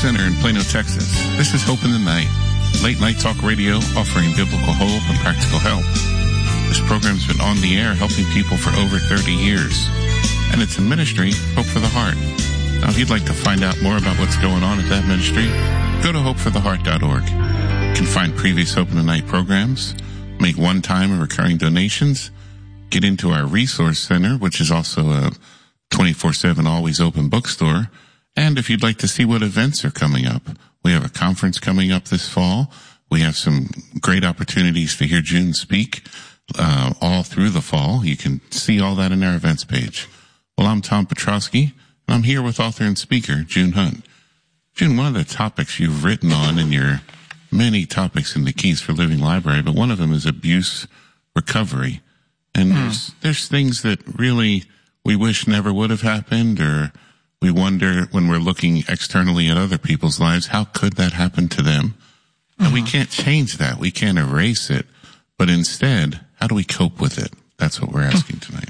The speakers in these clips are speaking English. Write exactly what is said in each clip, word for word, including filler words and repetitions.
Center in Plano, Texas. This is Hope in the Night, late night talk radio offering biblical hope and practical help. This program's been on the air helping people for over thirty years, and it's a ministry, Hope for the Heart. Now, if you'd like to find out more about what's going on at that ministry, go to hope for the heart dot org. You can find previous Hope in the Night programs, make one-time and recurring donations, get into our resource center, which is also a twenty-four seven always open bookstore. And if you'd like to see what events are coming up, we have a conference coming up this fall. We have some great opportunities to hear June speak uh, all through the fall. You can see all that in our events page. Well, I'm Tom Petrosky, and I'm here with author and speaker June Hunt. June, one of the topics you've written on in your many topics in the Keys for Living library, but one of them is abuse recovery. And mm. there's, there's things that really we wish never would have happened, or we wonder when we're looking externally at other people's lives, how could that happen to them? Mm-hmm. And we can't change that. We can't erase it. But instead, how do we cope with it? That's what we're asking tonight.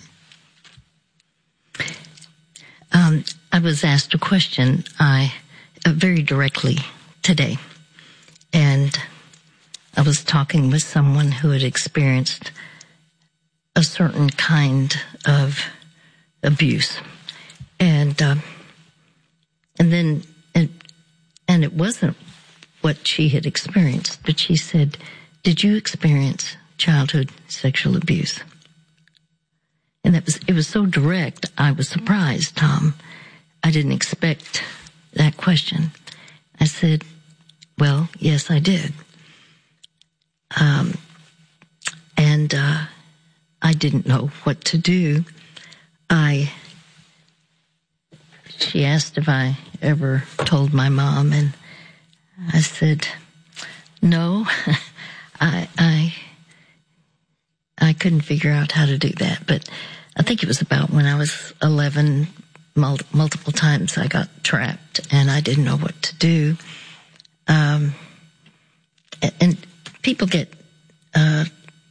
Um, I was asked a question I uh, very directly today. And I was talking with someone who had experienced a certain kind of abuse. And, uh, and then, and, and it wasn't what she had experienced, but she said, did you experience childhood sexual abuse? And that was, it was so direct, I was surprised, Tom. I didn't expect that question. I said, well, yes, I did. Um, and, uh, I didn't know what to do. I, She asked if I ever told my mom, and I said, no, I, I, I couldn't figure out how to do that. But I think it was about when I was eleven, mul- multiple times I got trapped and I didn't know what to do. Um, and, and people get, uh,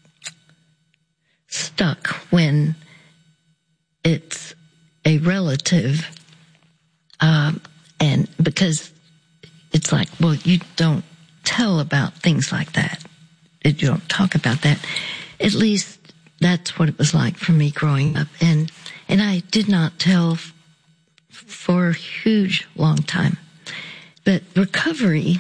stuck when it's a relative. Um, and because it's like, well, you don't tell about things like that. You don't talk about that. At least that's what it was like for me growing up. And, and I did not tell f- for a huge long time. But recovery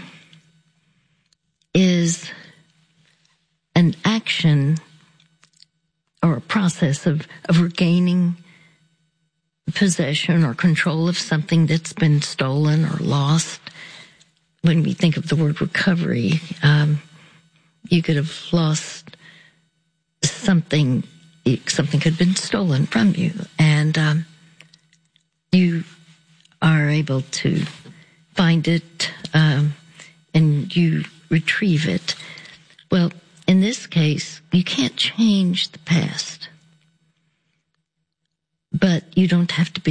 is an action or a process of, of regaining possession or control of something that's been stolen or lost. When we think of the word recovery, um, you could have lost something, something could have been stolen from you, and um, you are able to find it um, and you retrieve it. Well, in this case, you can't change the past, but you don't have to be